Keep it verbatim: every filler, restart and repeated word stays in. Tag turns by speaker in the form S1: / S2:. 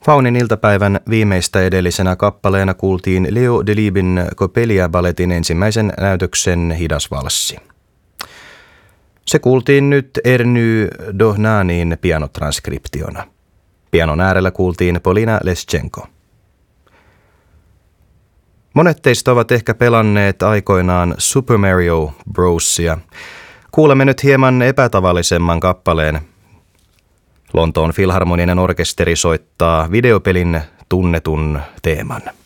S1: Faunin iltapäivän viimeistä edellisenä kappaleena kuultiin Leo Delibin Coppelia-balletin ensimmäisen näytöksen Hidas valssi. Se kuultiin nyt Erny Dohnanin pianotranskriptiona. Pianon äärellä kuultiin Polina Leschenko. Monet teistä ovat ehkä pelanneet aikoinaan Super Mario Brosia. Kuulemme nyt hieman epätavallisemman kappaleen. Lontoon Filharmoninen orkesteri soittaa videopelin tunnetun teeman.